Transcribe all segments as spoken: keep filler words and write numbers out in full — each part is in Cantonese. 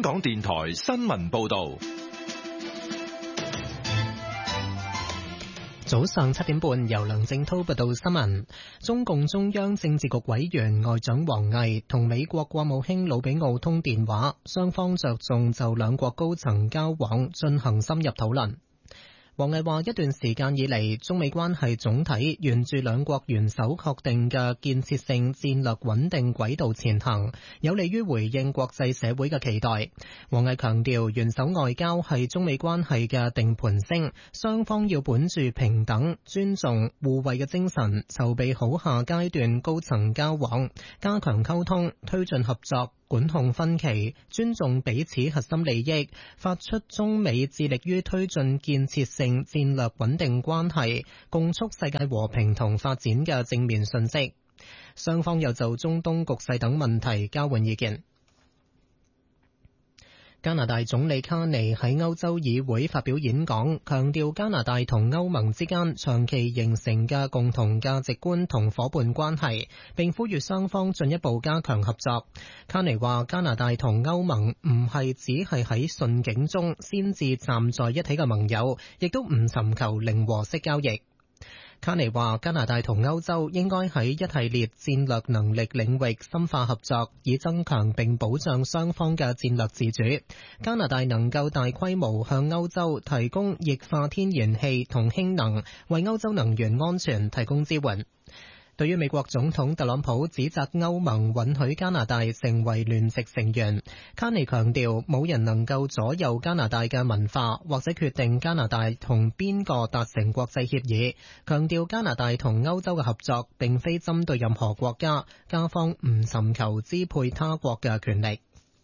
港電台新聞報道。 早上七點半，由梁正濤報道新聞。中共中央政治局委員外長王毅同美國國務卿魯比奧通電話，雙方着重就兩國高層交往進行深入討論。王毅話：一段時間以嚟，中美關係總體沿住兩國元首確定嘅建設性戰略穩定軌道前行，有利於回應國際社會嘅期待。王毅強調，元首外交係中美關係嘅定盤聲，雙方要本住平等、尊重、互惠嘅精神，籌備好下階段高層交往，加強溝通，推進合作，管控分歧，尊重彼此核心利益，發出中美致力於推進建設性戰略穩定關係，共促世界和平同發展嘅正面訊息。雙方又就中東局勢等問題交換意見。加拿大總理卡尼喺歐洲議會發表演講，強調加拿大同歐盟之間長期形成嘅共同價值觀同夥伴關係，並呼籲雙方進一步加強合作。卡尼話：加拿大同歐盟唔係只係喺順境中先至站在一起嘅盟友，亦都唔尋求零和式交易。卡尼話：加拿大同歐洲應該喺一系列戰略能力領域深化合作，以增強並保障雙方嘅戰略自主。加拿大能夠大規模向歐洲提供液化天然氣同氫能，為歐洲能源安全提供支援。對於美國總統特朗普指責歐盟允許加拿大成為聯席成員，卡尼強調冇人能夠左右加拿大嘅文化，或者決定加拿大同邊個達成國際協議，強調加拿大同歐洲嘅合作並非針對任何國家，加方唔尋求支配他國嘅權力。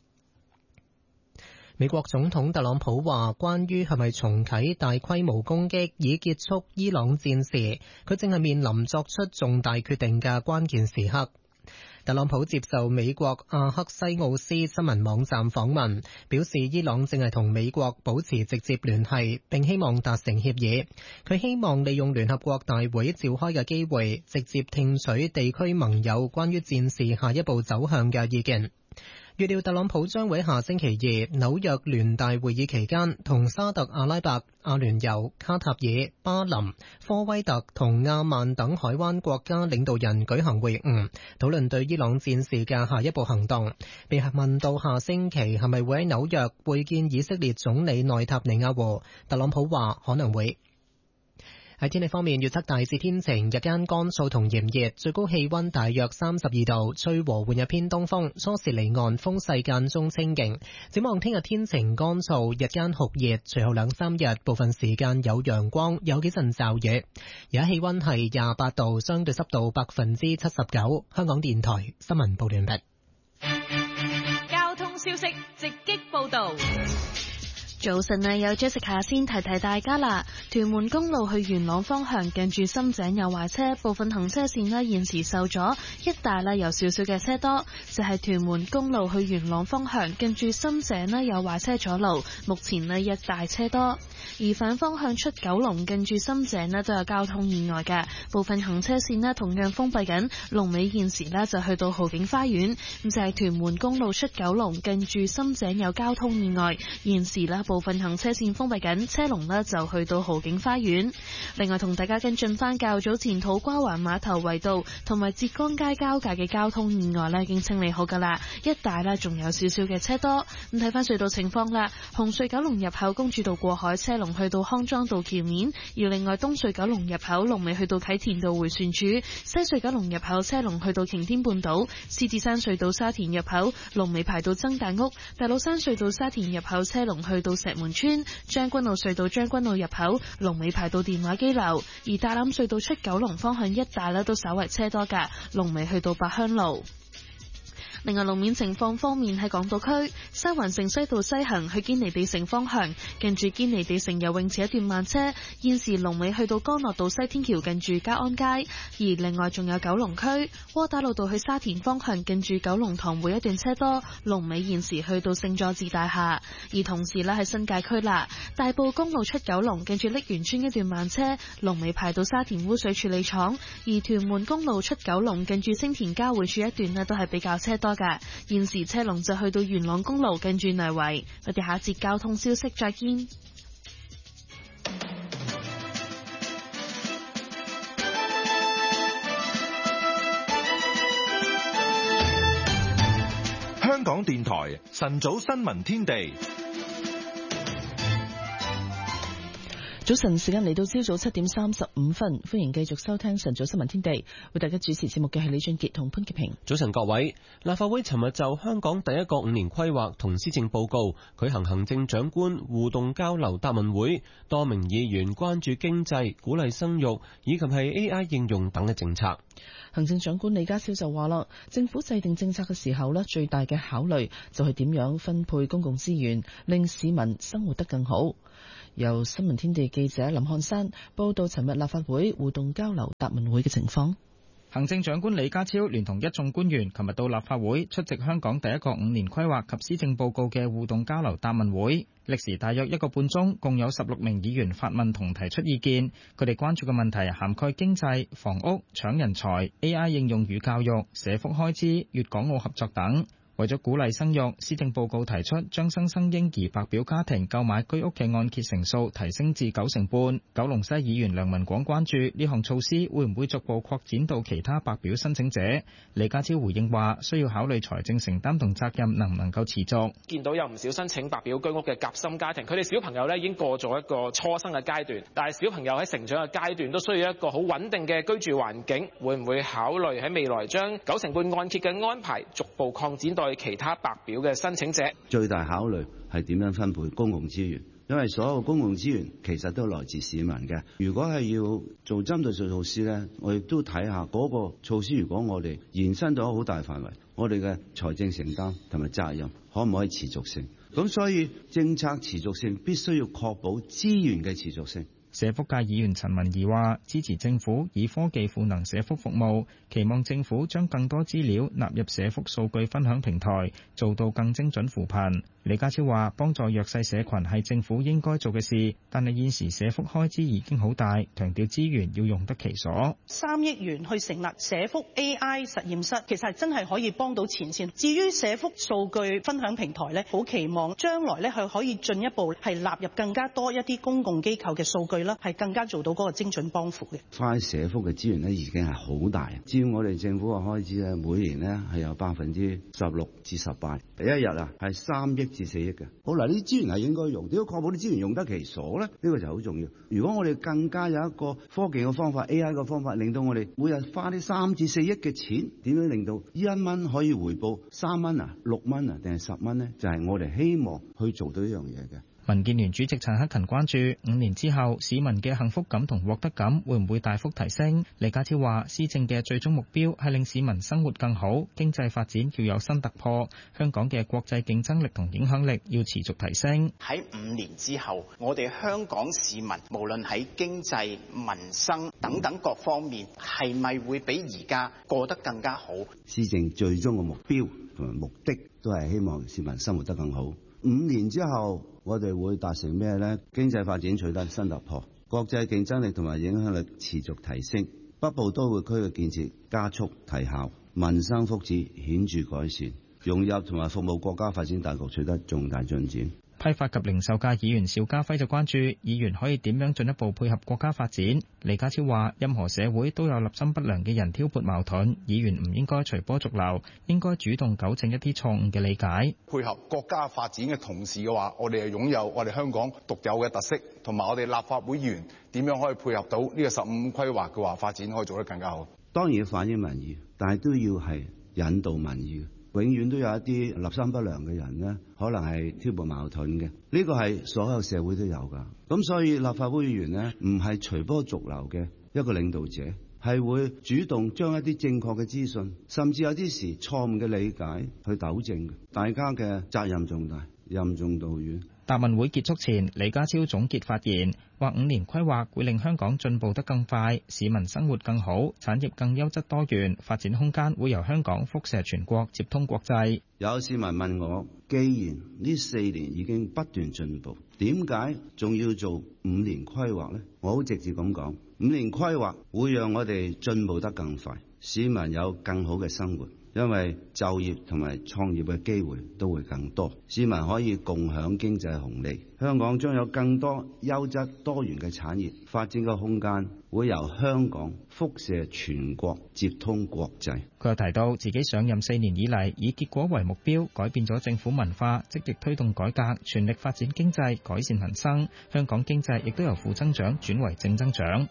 美國總統特朗普話，關於係咪重啟大規模攻擊以結束伊朗戰事，佢正係面臨作出重大決定嘅關鍵時刻。特朗普接受美國阿克西奧斯新聞網站訪問，表示伊朗正係同美國保持直接聯繫，並希望達成協議。佢希望利用聯合國大會召開嘅機會，直接聽取地區盟友關於戰事下一步走向嘅意見。預料特朗普將會下星期二紐約聯大會議期間，同沙特阿拉伯、阿聯酋、卡塔爾、巴林、科威特同亞曼等海灣國家領導人舉行會晤，討論對伊朗戰事嘅下一步行動。被問到下星期係咪會喺紐約會見以色列總理內塔尼亞胡，特朗普話可能會。喺天氣方面，預測大致天晴，日間乾燥同炎熱，最高氣溫大約三十二度，吹和緩日偏東風，初時離岸風勢間中清勁。展望聽日天晴乾燥，日間酷熱，隨後兩三日部分時間有陽光，有幾陣驟雨。而家氣溫係廿八度，相對濕度百分之七十九。香港電台新聞報道完畢。 交通消息直擊報道。 早晨啊，有 Jessica 先提提大家啦。屯門公路去元朗方向近住深井有壞車，部分行車線呢現時受阻，一帶呢有少少嘅車多。就係、是、屯門公路去元朗方向近住深井呢有壞車阻路，目前呢一帶車多。而反方向出九龍近住深井呢都有交通意外嘅，部分行車線呢同樣封閉緊，龍尾現時呢就去到豪景花園。咁就係、是、屯門公路出九龍近住深井有交通意外，現時呢部分行車線封閉緊，車龍呢就去到豪景花園。另外同大家跟進翻較早前土瓜灣碼頭圍道同埋浙江街交界嘅交通意外呢已經清理好噶啦，一帶呢仲有少少嘅車多。咁睇翻隧道情況啦，紅隧九龍入口公主道過海車龍去到康莊道橋面，而另外東隧九龍入口龍尾去到啟田道回旋處，西隧九龍入口車龍去到擎天半島，獅子山隧道沙田入口龍尾排到曾大屋，大老山隧道沙田入口車龍去到石門村，將軍澳隧道將軍澳入口龍尾排到電話機樓，而大欖隧道出九龍方向一帶呢都稍為車多㗎，龍尾去到八鄉路。另外路面情況方面，喺港島區西環城西道西行去堅尼地城方向，近住堅尼地城游泳池一段慢車，現時龍尾去到干諾道西天橋近住嘉安街。而另外仲有九龍區窩打老道去沙田方向，近住九龍塘會一段車多，龍尾現時去到聖佐治大廈。而同時呢喺新界區啦，大埔公路出九龍近住瀝源村一段慢車，龍尾排到沙田污水處理廠。而屯門公路出九龍近住星田交匯處一段呢都係比較車多多㗎。現時車龍就去到元朗公路近住泥圍。我哋下一節交通消息再見。 香港電台晨早新聞天地。 早晨時間嚟到朝早七點三十五分，歡迎繼續收聽晨早新聞天地，為大家主持節目嘅係李俊傑同潘潔平。 早晨各位，立法會尋日就香港第一個五年規劃同施政報告舉行行政長官互動交流答問會，多名議員關注經濟、鼓勵生育以及係 A I 應用等嘅政策。 行政長官李家超就話啦，政府制定政策嘅時候咧，最大嘅考慮就係點樣分配公共資源，令市民生活得更好。由新聞天地記者林漢山報道，尋日立法會互動交流答問會嘅情況。 行政長官李家超聯同一眾官員琴日到立法會出席香港第一個五年規劃及施政報告嘅互動交流答問會，歷時大約一個半鐘，共有十六名議員發問同提出意見。佢哋關注嘅問題涵蓋經濟、房屋、搶人才、A I 應用與教育、社福開支、粵港澳合作等。為咗鼓勵生育，施政報告提出將新生嬰兒白表家庭購買居屋嘅按揭成數提升至九成半。九龍西議員梁文廣關注呢項措施會唔會逐步擴展到其他白表申請者。李家超回應話，需要考慮財政承擔同責任能唔能夠持續。 見到有唔少申請白表居屋嘅夾心家庭，佢哋小朋友咧已經過咗一個初生嘅階段，但係小朋友喺成長嘅階段都需要一個好穩定嘅居住環境，會唔會考慮喺未來將九成半按揭嘅安排逐步擴展到其他白表嘅申請者？ 最大考慮係點樣分配公共資源，因為所有公共資源其實都來自市民嘅。如果係要做針對性措施呢，我亦都睇下嗰個措施，如果我哋延伸咗好大範圍，我哋嘅財政承擔同埋責任可唔可以持續性？咁所以政策持續性必須要確保資源嘅持續性。 社福界議員陳文儀話，支持政府以科技賦能社福服務，期望政府將更多資料納入社福數據分享平台，做到更精準扶貧。李家超話，幫助弱勢社群係政府應該做嘅事，但係現時社福開支已經好大，強調資源要用得其所。 三億元去成立社福 A I 實驗室，其實係真係可以幫到前線。至於社福數據分享平台咧，好期望將來咧係可以進一步係納入更加多一啲公共機構嘅數據啦，係更加做到嗰個精準幫扶嘅。 花社福嘅資源咧已經係好大，佔我哋政府嘅開支咧，每年咧係有百分之十六至十八，第一日啊係三億至四億嘅。好嗱，呢啲資源係應該用，點樣確保啲資源用得其所咧？呢個就好重要。如果我哋更加有一個科技嘅方法 A I 嘅方法，令到我哋每日花啲三至四億嘅錢，點樣令到一蚊可以回報三蚊啊、六蚊啊定係十蚊呢？就係我哋希望去做到呢樣嘢嘅。 民建聯主席陳克勤關注五年之後市民嘅幸福感同獲得感會唔會大幅提升。李家超話，施政嘅最終目標係令市民生活更好，經濟發展要有新突破，香港嘅國際競爭力同影響力要持續提升。 喺五年之後，我哋香港市民無論喺經濟、民生等等各方面，係咪會比而家過得更加好？ 施政最終嘅目標同埋目的都係希望市民生活得更好。五年之後，我哋會達成咩呢？經濟發展取得新突破，國際競爭力同埋影響力持續提升，北部都會區嘅建設加速提效，民生福祉顯著改善，融入同埋服務國家發展大局取得重大進展。 批發及零售界議員邵家輝就關注議員可以點樣進一步配合國家發展。李家超話，任何社會都有立心不良嘅人挑撥矛盾，議員唔應該隨波逐流，應該主動糾正一啲錯誤嘅理解。 配合國家發展嘅同時嘅話，我哋係擁有我哋香港獨有嘅特色，同埋我哋立法會議員點樣可以配合到呢個十五規劃嘅話發展可以做得更加好。 當然要反映民意，但係都要係引導民意。永遠都有一啲立心不良嘅人呢，可能係挑撥矛盾嘅，呢個係所有社會都有㗎。咁所以立法會議員呢，唔係隨波逐流嘅一個領導者，係會主動將一啲正確嘅資訊，甚至有啲時錯誤嘅理解去糾正。大家嘅責任重大，任重道遠。 答問會結束前，李家超總結發言，話五年規劃會令香港進步得更快，市民生活更好，產業更優質多元，發展空間會由香港輻射全國，接通國際。 有市民問我，既然呢四年已經不斷進步，點解仲要做五年規劃呢？我好直接咁講，五年規劃會讓我哋進步得更快，市民有更好嘅生活， 因為就業同埋創業嘅機會都會更多，市民可以共享經濟紅利。香港將有更多優質多元嘅產業發展嘅空間，會由香港輻射全國，接通國際。 佢又提到自己上任四年以嚟，以結果為目標，改變咗政府文化，積極推動改革，全力發展經濟，改善民生。香港經濟亦都由負增長轉為正增長。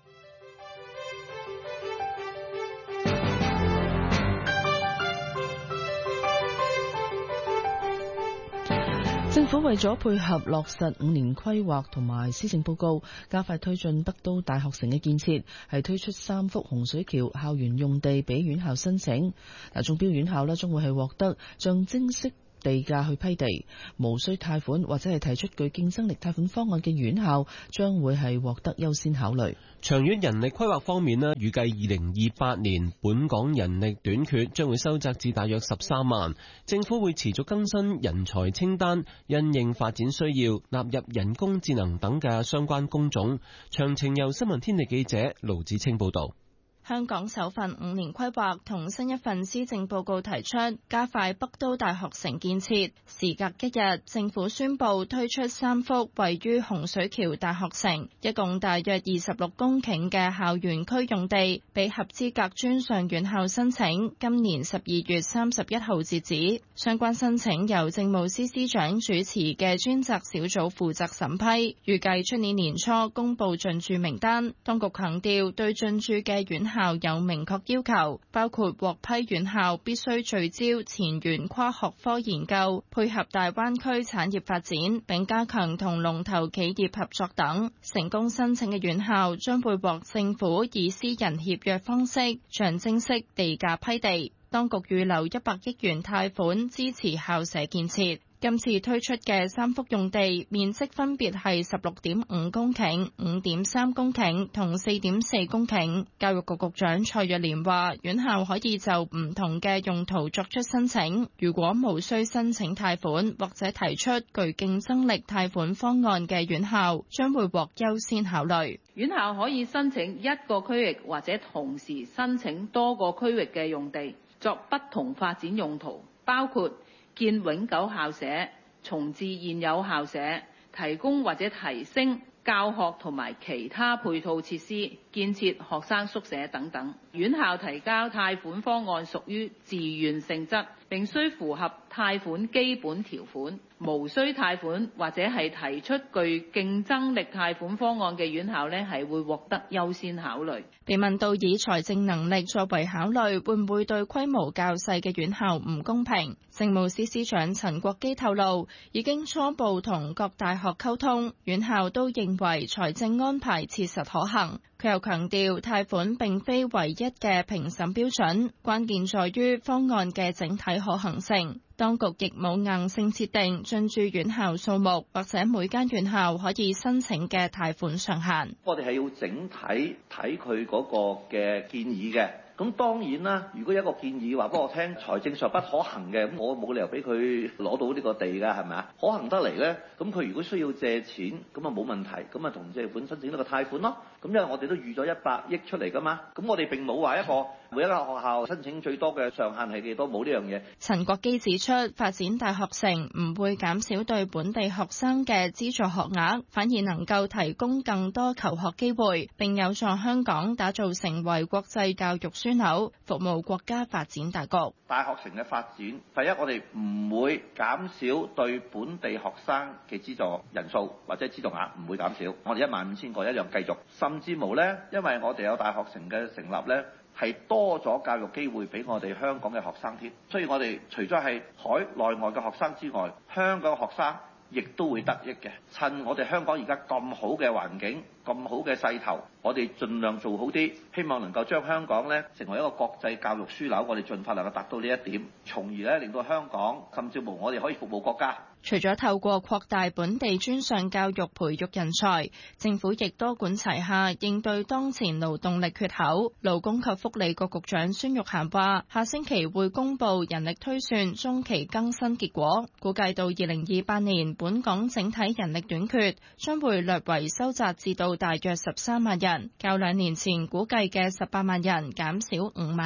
政府為咗配合落實五年規劃同埋施政報告，加快推進北都大學城嘅建設，係推出三幅洪水橋校園用地俾院校申請。嗱，中標院校咧將會係獲得象徵式地價去批地，無需貸款或者係提出具競爭力貸款方案嘅院校，將會係獲得優先考慮。 長遠人力規劃方面呢，預計二零二八年本港人力短缺將會收窄至大約十三萬。政府會持續更新人才清單，因應發展需要，納入人工智能等嘅相關工種。詳情由新聞天地記者盧子清報道。 香港首份五年規劃同新一份施政報告提出加快北都大學城建設。時隔一日，政府宣布推出三幅位於洪水橋大學城，一共大約二十六公頃嘅校園區用地，俾合資格專上院校申請。今年十二月三十一號截止，相關申請由政務司司長主持嘅專責小組負責審批，預計出年年初公布進駐名單。當局強調對進駐嘅院校校有明確要求，包括獲批院校必須聚焦前沿跨學科研究，配合大灣區產業發展，並加強同龍頭企業合作等。成功申請嘅院校將會獲政府以私人協約方式象徵式地價批地，當局預留一百億元貸款支持校舍建設。今次推出嘅三幅用地面積分別係十六點五公頃、五點三公頃同四點四公頃。教育局局長蔡若蓮話，院校可以就唔同嘅用途作出申請，如果無需申請貸款或者提出具競爭力貸款方案嘅院校，將會獲優先考慮。 院校可以申請一個區域或者同時申請多個區域嘅用地，作不同發展用途，包括建永久校舍、重置現有校舍、提供或者提升教學同埋其他配套設施、建設學生宿舍等等。院校提交貸款方案屬於自願性質，並須符合貸款基本條款。無需貸款或者係提出具競爭力貸款方案嘅院校呢，係會獲得優先考慮。 被問到以財政能力作為考慮，會唔會對規模較細嘅院校唔公平？政務司司長陳國基透露，已經初步同各大學溝通，院校都認為財政安排切實可行。佢又強調，貸款並非唯一嘅評審標準，關鍵在於方案嘅整體可行性。當局亦冇硬性設定進駐院校數目，或者每間院校可以申請嘅貸款上限。 我哋係要整體睇佢嗰個嘅建議嘅。咁當然啦，如果有一個建議話俾我聽財政上不可行嘅，咁我冇理由俾佢攞到呢個地㗎，係咪啊？可行得嚟咧，咁佢如果需要借錢，咁啊冇問題，咁啊同借款申請呢個貸款咯。咁因為我哋都預咗一百億出嚟㗎嘛，咁我哋並冇話一個每一間學校申請最多嘅上限係幾多，冇呢樣嘢。 陳國基指出，發展大學城唔會減少對本地學生嘅資助學額，反而能夠提供更多求學機會，並有助香港打造成為國際教育樞紐，服務國家發展大局。 大學城嘅發展，第一我哋唔會減少對本地學生嘅資助人數或者資助額，唔會減少。我哋一萬五千個一樣繼續，甚至無呢，因為我哋有大學城嘅成立呢，係多咗教育機會俾我哋香港嘅學生添。所以我哋除咗係海內外嘅學生之外，香港嘅學生亦都會得益嘅。趁我哋香港而家咁好嘅環境、咁好嘅勢頭，我哋盡量做好啲，希望能夠將香港呢成為一個國際教育樞紐。我哋盡快能夠達到呢一點，從而呢令到香港甚至乎我哋可以服務國家。 除咗透過擴大本地專上教育培育人才，政府亦多管齊下應對當前勞動力缺口。勞工及福利局局長孫玉菡話，下星期會公布人力推算中期更新結果，估計到二零二八年本港整體人力短缺將會略為收窄至到大約十三萬人，較兩年前估計嘅十八萬人減少五萬人。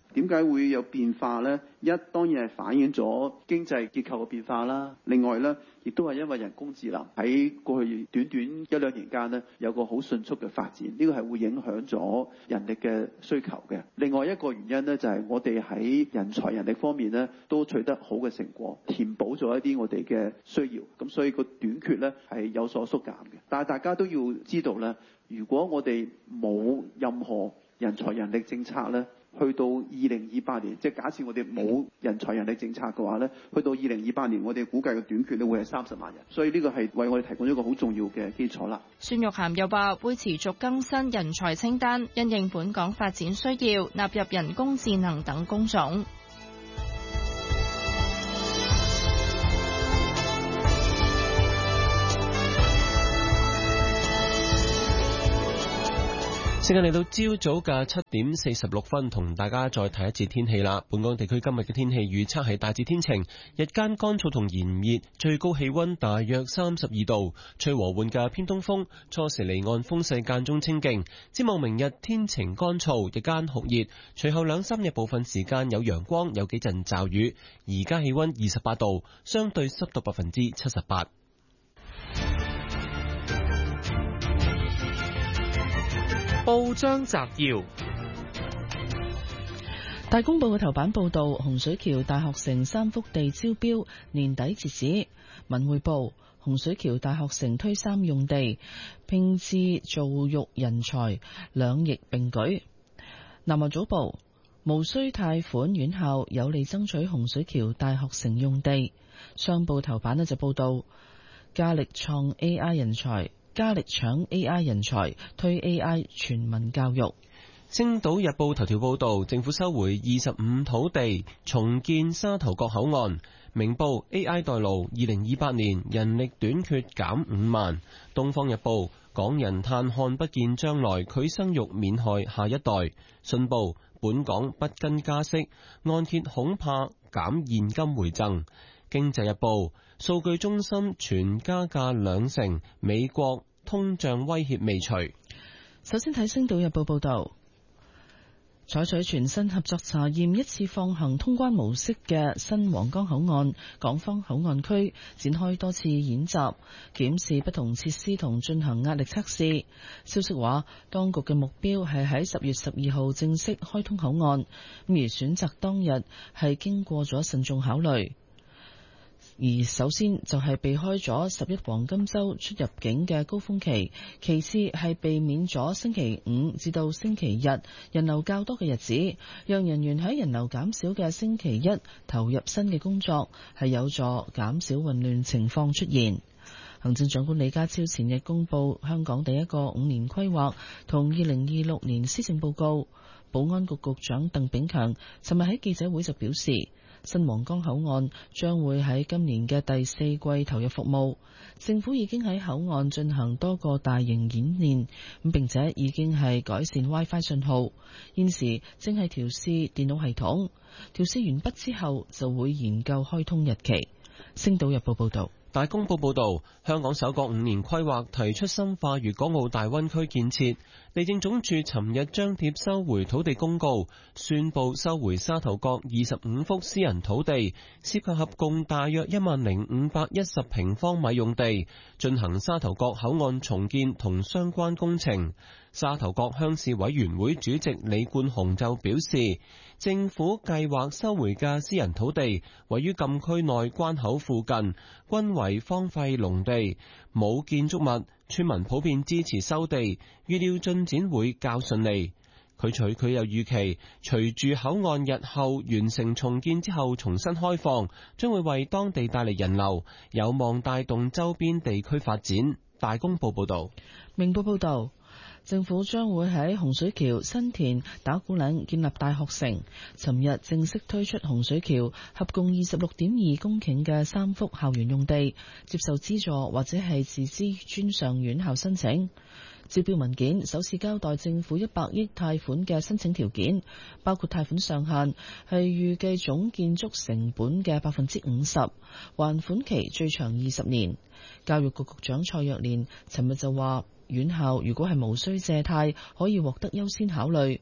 點解會有變化呢？一當然係反映咗經濟結構嘅變化啦。另外呢，亦都係因為人工智能喺過去短短一兩年間呢，有個好迅速嘅發展，呢個係會影響咗人力嘅需求嘅。另外一個原因呢，就係我哋喺人才人力方面呢，都取得好嘅成果，填補咗一啲我哋嘅需要。咁所以個短缺呢係有所縮減嘅。但係大家都要知道呢，如果我哋冇任何人才人力政策呢，去到二零二八年，即係假設我哋冇人才人力政策嘅話呢，去到二零二八年，我哋估計嘅短缺呢會係三十萬人，所以呢個係為我哋提供一個好重要嘅基礎啦。 孫玉菡又話會持續更新人才清單，因應本港發展需要，納入人工智能等工種。 時間嚟到朝早嘅七點四十六分，同大家再睇一次天氣啦。本港地區今日嘅天氣預測係大致天晴，日間乾燥同炎熱，最高氣溫大約三十二度，吹和緩嘅偏東風，初時離岸風勢間中清勁。展望明日天晴乾燥，日間酷熱，隨後兩三日部分時間有陽光，有幾陣驟雨。而家氣溫二十八度，相對濕度百分之七十八。 報章摘要： 大公報嘅頭版報道，洪水橋大學城三幅地招標，年底截止。文匯報：洪水橋大學城推三用地，拼置造育人才，兩翼並舉。南華早報：無需貸款院校有利爭取洪水橋大學城用地。商報頭版呢就報道，加力創 A I 人才。加力搶 A I 人才，推 A I 全民教育。 星島日報頭條報道，政府收回二十五土地，重建沙頭角口岸。明報 A I 代勞，二零二八年人力短缺減五萬。東方日報，港人嘆看不見將來，拒生育免害下一代。信報，本港不跟加息，按揭恐怕減現金回贈。經濟日報，數據中心全加價兩成，美國通脹威脅未除。 首先睇《星島日報》報道，採取全新合作查驗一次放行通關模式嘅新皇崗口岸港方口岸區展開多次演習，檢視不同設施同進行壓力測試。消息話，當局嘅目標係喺十月十二號正式開通口岸，而選擇當日係經過咗慎重考慮。而首先就係避開咗十一黃金週出入境嘅高峰期，其次係避免咗星期五至到星期日人流較多嘅日子，讓人員喺人流減少嘅星期一投入新嘅工作，係有助減少混亂情況出現。行政長官李家超前日公布香港第一個五年規劃同二零二六年施政報告，保安局局長鄧炳強尋日喺記者會就表示，新皇崗口岸將會喺今年嘅第四季投入服務，政府已經喺口岸進行多個大型演練，咁並且已經係改善 WiFi 信號，現時正係調試電腦系統，調試完畢之後就會研究開通日期。星島日報報道。 大公報報導，香港首個五年規劃提出深化粵港澳大灣區建設。地政總署尋日張貼收回土地公告，宣布收回沙頭角二十五幅私人土地，涉及合共大約一萬零五百一十平方米用地，進行沙頭角口岸重建同相關工程。沙頭角鄉事委員會主席李冠雄就表示，政府計劃收回嘅私人土地位於禁區內關口附近，均為荒廢農地，冇建築物，村民普遍支持收地，預料進展會較順利。佢取佢又預期，隨住口岸日後完成重建之後重新開放，將會為當地帶嚟人流，有望帶動周邊地區發展。大公報報道。 明報報道，政府將會喺洪水橋、新田、打鼓嶺建立大學城。尋日正式推出洪水橋合共二十六點二公頃嘅三幅校園用地，接受資助或者係自資專上院校申請。招標文件首次交代政府一百億貸款嘅申請條件，包括貸款上限係預計總建築成本嘅百分之五十，還款期最長二十年。教育局局長蔡若蓮尋日就話，院校如果係無需借貸，可以獲得優先考慮。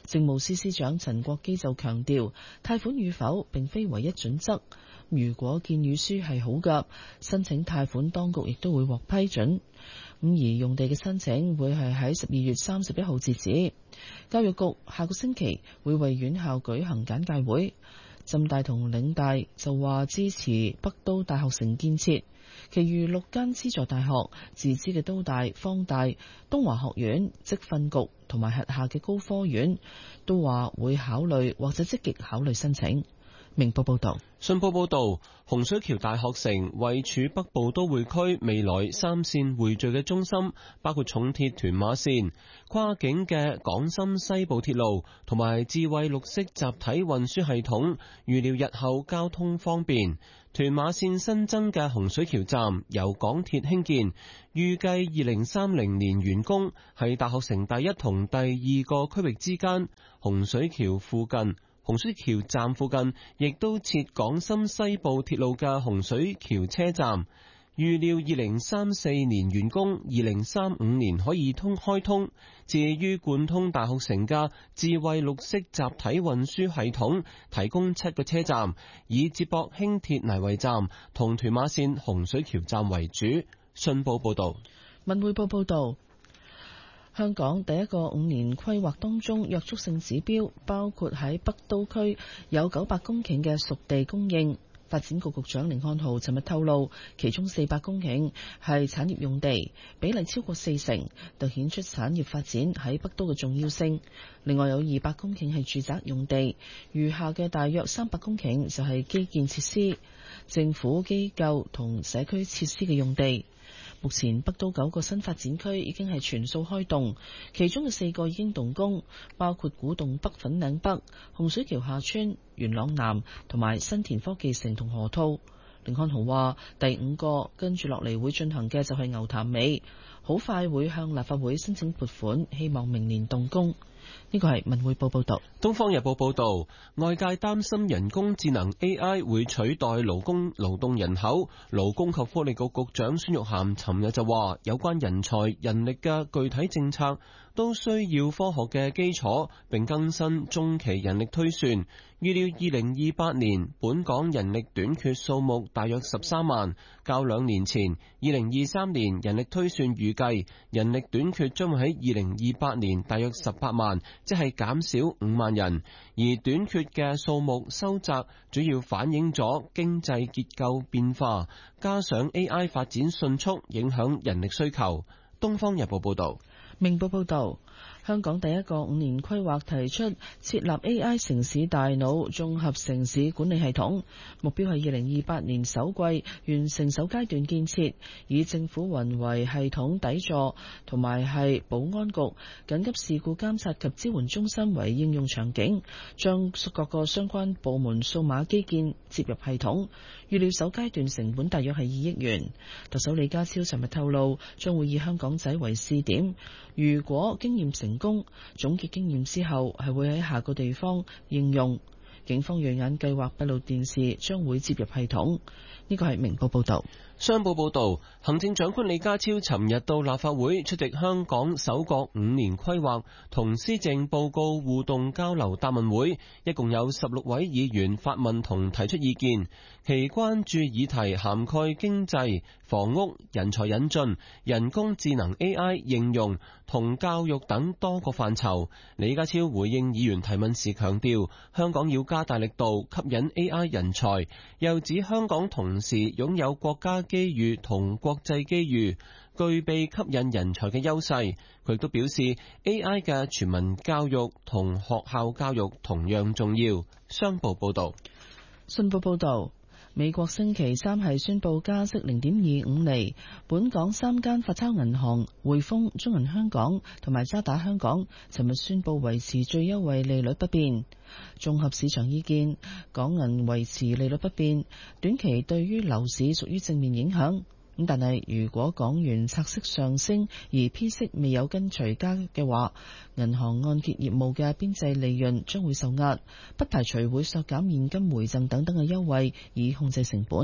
政務司司長陳國基就強調，貸款與否並非唯一準則。如果建議書係好嘅，申請貸款當局亦都會獲批准。咁而用地嘅申請會係喺十二月三十一號截止。教育局下個星期會為院校舉行簡介會。浸大同嶺大就話支持北都大學城建設，其餘六間資助大學、自資嘅都大、方大、東華學院、職訓局同埋轄下嘅高科院都話會考慮或者積極考慮申請。明報報道。 信報報道，洪水橋大學城位處北部都會區未來三線匯聚嘅中心，包括重鐵屯馬線、跨境嘅港深西部鐵路同埋智慧綠色集體運輸系統，預料日後交通方便。屯馬線新增嘅洪水橋站由港鐵興建，預計二零三零年完工，係大學城第一同第二個區域之間。洪水橋附近洪水橋站附近亦都設港深西部鐵路嘅洪水橋車站，預料二零三四年完工，二零三五年可以通開通。至於貫通大學城嘅智慧綠色集體運輸系統，提供七個車站，以接駁輕鐵泥圍站同屯馬線洪水橋站為主。信報報道。 文匯報報道。香港第一個五年規劃當中，約束性指標包括喺北都區有九百公頃嘅熟地供應。發展局局長甯漢豪尋日透露，其中四百公頃係產業用地，比例超過四成，凸顯出產業發展喺北都嘅重要性。另外有二百公頃係住宅用地，餘下嘅大約三百公頃就係基建設施、政府機構同社區設施嘅用地。目前北都九個新發展區已經係全數開動，其中嘅四個已經動工，包括古洞北、粉嶺北、洪水橋下村、元朗南同埋新田科技城同河套。甯漢豪話：第五個跟住落嚟會進行嘅就係牛潭尾，好快會向立法會申請撥款，希望明年動工。呢個係文匯報報道。 東方日報報道，外界擔心人工智能 A I 會取代勞工勞動人口。勞工及福利局局長孫玉菡尋日就話，有關人才人力嘅具體政策都需要科學嘅基礎，並更新中期人力推算。預料二零二八年本港人力短缺數目大約十三萬，較兩年前二零二三年人力推算預計人力短缺將會喺二零二八年大約十八萬，即係減少五萬人。而短缺嘅數目收窄，主要反映咗經濟結構變化，加上 A I 發展迅速，影響人力需求。東方日報報道。 明報報道，香港第一個五年規劃提出設立 A I 城市大腦綜合城市管理系統，目標係二零二八年首季完成首階段建設，以政府雲為系統底座，同埋係保安局緊急事故監察及支援中心為應用場景，將各個相關部門數碼基建接入系統。預料首階段成本大約係二億元。特首李家超尋日透露，將會以香港仔為試點。如果經驗成功，總結經驗之後係會喺下個地方應用。警方銳眼計劃閉路電視將會接入系統。呢個係明報報道。 商報報道，行政長官李家超尋日到立法會出席香港首個五年規劃同施政報告互動交流答問會，一共有十六位議員發問同提出意見，其關注議題涵蓋經濟、房屋、人才引進、人工智能 A I 應用同教育等多個範疇。李家超回應議員提問時強調，香港要加大力度吸引 A I 人才，又指香港同時擁有國家機遇同國際機遇，具備吸引人才嘅優勢。佢亦都表示 A I 嘅全民教育同學校教育同樣重要。商報報道。 信報報道，美國星期三係宣布加息零點二五厘，本港三間發鈔銀行匯豐、中銀香港同埋渣打香港尋日宣布維持最優惠利率不變。綜合市場意見，港銀維持利率不變，短期對於樓市屬於正面影響。咁但係如果港元拆息上升而孳息未有跟隨加嘅話，銀行按揭業務嘅邊際利潤將會受壓，不排除會削減現金回贈等等嘅優惠以控制成本。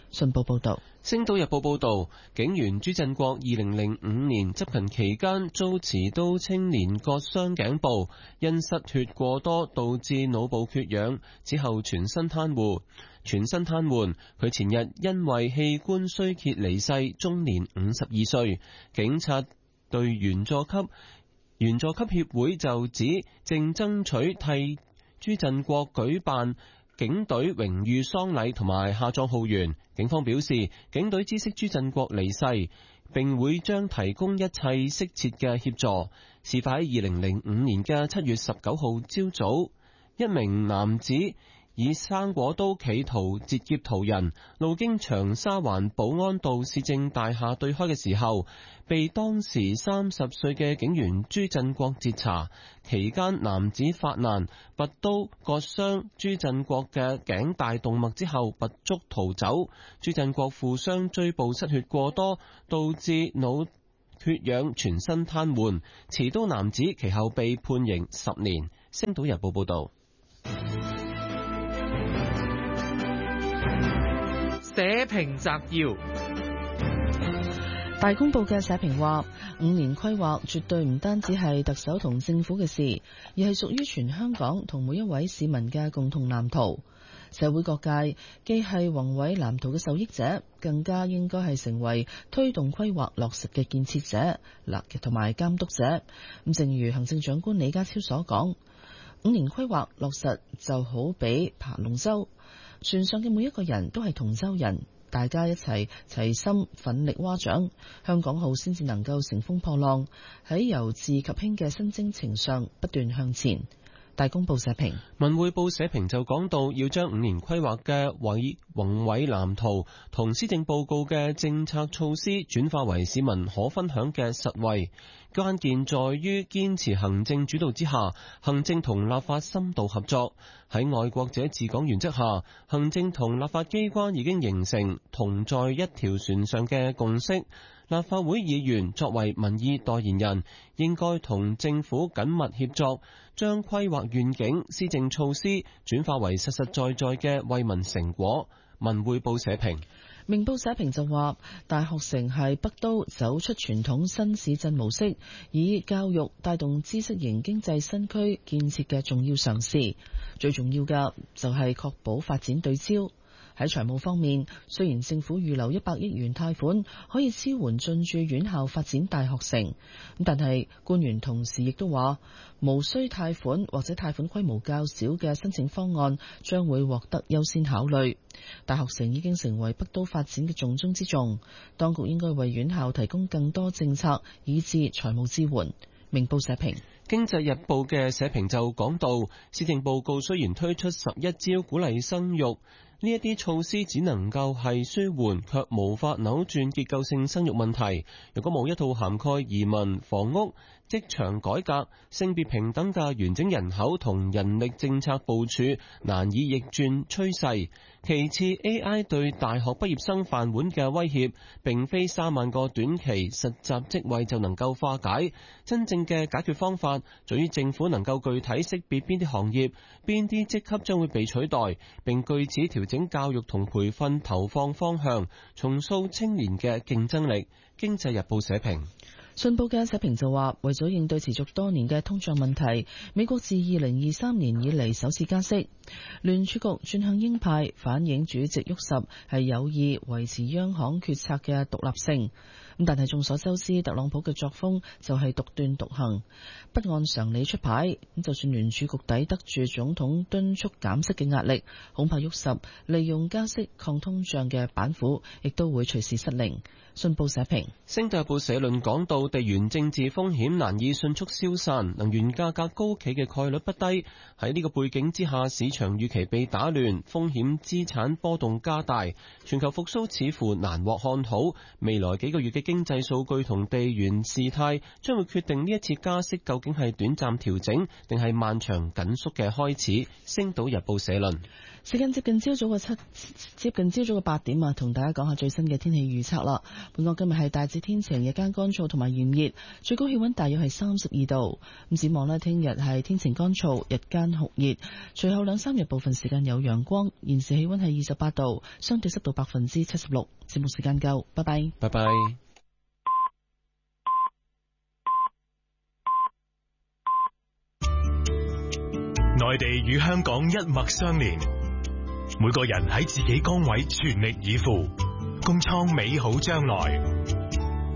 信報報道。 《星島日報》報導，警員朱振國二零零五年執勤期間遭持刀青年割傷頸部，因失血過多導致腦部缺氧，之後全身癱瘓。全身癱瘓，佢前日因為器官衰竭離世，終年五十二歲。警察隊員佐級員佐級協會就指，正爭取替朱振國舉辦警隊榮譽喪禮同埋下葬浩園。警方表示，警隊知悉朱振國離世，並會將提供一切適切嘅協助。事發喺二零零五年嘅七月十九號朝早，一名男子以生果刀企圖截劫途人，路經長沙灣保安道市政大廈對開嘅時候，被當時三十歲嘅警員朱振國截查。期間男子發難，拔刀割傷朱振國嘅頸大動脈之後拔足逃走。朱振國負傷椎部失血過多，導致腦缺氧，全身癱瘓。持刀男子其後被判刑十年。星島日報報道。 社評摘要。 大公報嘅社評話，五年規劃絕對唔單止係特首同政府嘅事，而係屬於全香港同每一位市民嘅共同藍圖。社會各界既係宏偉藍圖嘅受益者，更加應該係成為推動規劃落實嘅建設者、立同埋監督者。咁正如行政長官李家超所講，五年規劃落實就好比爬龍舟，船上嘅每一個人都係同舟人，大家一齊齊心奮力划槳，香港號先至能夠乘風破浪，喺由治及興嘅新征程上不斷向前。大公報社評。 文匯報社評就講到，要將五年規劃嘅偉宏偉藍圖同施政報告嘅政策措施轉化為市民可分享嘅實惠，關鍵在於堅持行政主導之下，行政同立法深度合作。喺愛國者治港原則下，行政同立法機關已經形成同在一條船上嘅共識。立法會議員作為民意代言人，應該同政府緊密協作，將規劃願景、施政措施轉化為實實在在嘅惠民成果。文匯報社評。 明報社評就話，大學城係北都走出傳統新市鎮模式，以教育帶動知識型經濟新區建設嘅重要嘗試。最重要嘅就係確保發展對焦。喺財務方面，雖然政府預留一百億元貸款可以支援進駐院校發展大學城，但係官員同時亦都話，無需貸款或者貸款規模較少嘅申請方案將會獲得優先考慮。大學城已經成為北都發展嘅重中之重，當局應該為院校提供更多政策以至財務支援。明報社評。 經濟日報嘅社評就講到，施政報告雖然推出十一招鼓勵生育，呢一啲措施只能夠係舒緩，卻無法扭轉結構性生育問題。如果冇一套涵蓋移民、房屋、職場改革、性別平等嘅完整人口同人力政策部署，難以逆轉趨勢。其次 ，A I 對大學畢業生飯碗嘅威脅，並非三萬個短期實習職位就能夠化解。真正嘅解決方法，在於政府能夠具體識別邊啲行業、邊啲職級將會被取代，並據此調整教育同培訓投放方向，重塑青年嘅競爭力。經濟日報社評。 信報嘅社評就話，為咗應對持續多年嘅通脹問題，美國自二零二三年以嚟首次加息，聯儲局轉向鷹派，反映主席沃什係有意維持央行決策嘅獨立性。咁但係眾所周知，特朗普嘅作風就係獨斷獨行，不按常理出牌。咁就算聯儲局抵得住總統敦促減息嘅壓力，恐怕沃什利用加息抗通脹嘅板斧，亦都會隨時失靈。信報社評。 星島日報社論講到，地緣政治風險難以迅速消散，能源價格高企嘅概率不低。喺呢個背景之下，市場預期被打亂，風險資產波動加大，全球復甦似乎難獲看好。未來幾個月嘅經濟數據同地緣事態將會決定呢一次加息究竟係短暫調整定係漫長緊縮嘅開始。星島日報社論。 時間接近朝早嘅七，接近朝早嘅八點啊，同大家講下最新嘅天氣預測啦。本港今日係大致天晴，日間乾燥同埋炎炎熱，最高氣溫大約係三十二度。咁展望呢，聽日係天晴乾燥，日間酷熱，隨後兩三日部分時間有陽光。現時氣溫係二十八度，相對濕度百分之七十六。節目時間夠，拜拜。 拜拜。 內地與香港一脈相連，每個人喺自己崗位全力以赴，共創美好將來。